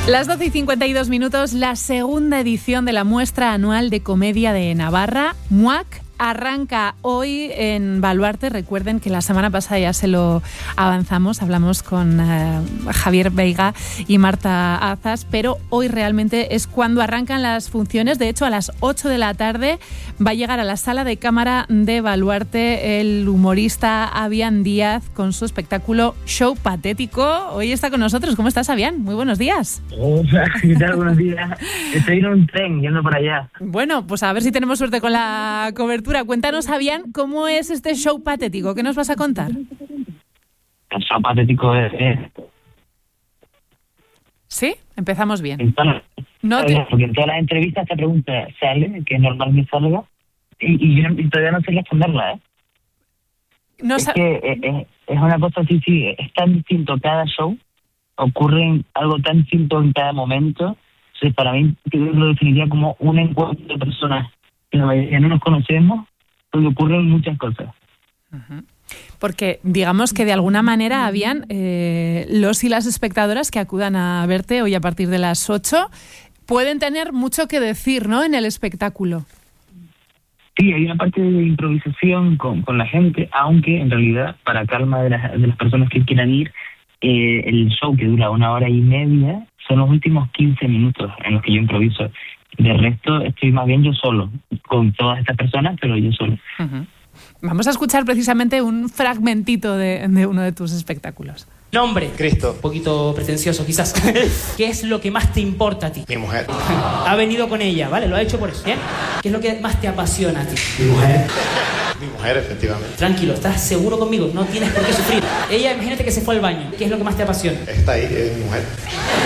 Las 12:52, la segunda edición de la muestra anual de comedia de Navarra, MUAC, arranca hoy en Baluarte. Recuerden que la semana pasada ya se lo avanzamos, hablamos con Javier Veiga y Marta Azas, pero hoy realmente es cuando arrancan las funciones. De hecho, a las 8 de la tarde va a llegar a la sala de cámara de Baluarte el humorista Avian Díaz con su espectáculo Show Patético. Hoy está con nosotros. ¿Cómo estás, Avian? Muy buenos días. Hola, ¿qué tal? Buenos días. Estoy en un tren yendo para allá. Bueno, pues a ver si tenemos suerte con la cobertura. Cuéntanos, Avian, ¿cómo es este Show Patético? ¿Qué nos vas a contar? El Show Patético es... ¿Sí? Empezamos bien. Porque en todas las entrevistas esta pregunta sale, que es normal que salga, y yo todavía no sé responderla, ¿eh? Es una cosa así, sí, es tan distinto cada show, ocurre algo tan distinto en cada momento. Entonces, para mí, yo lo definiría como un encuentro de personas que la mayoría no nos conocemos, donde ocurren muchas cosas. Uh-huh. Porque digamos que de alguna manera habían los y las espectadoras que acudan a verte hoy a partir de las 8 pueden tener mucho que decir, ¿no?, en el espectáculo. Sí, hay una parte de improvisación con la gente, aunque en realidad, para calma de las personas que quieran ir, el show, que dura 1 hora y media, son los últimos 15 minutos en los que yo improviso. De resto, estoy más bien yo solo, con todas estas personas, pero yo solo. Uh-huh. Vamos a escuchar precisamente un fragmentito de uno de tus espectáculos. Nombre. Cristo. Un poquito pretencioso, quizás. ¿Qué es lo que más te importa a ti? Mi mujer. Ha venido con ella, ¿vale? Lo ha hecho por eso, ¿bien? ¿Qué es lo que más te apasiona a ti? Mi mujer. Mi mujer, efectivamente. Tranquilo, ¿estás seguro conmigo? No tienes por qué sufrir. Ella, imagínate que se fue al baño. ¿Qué es lo que más te apasiona? Está ahí, es mi mujer.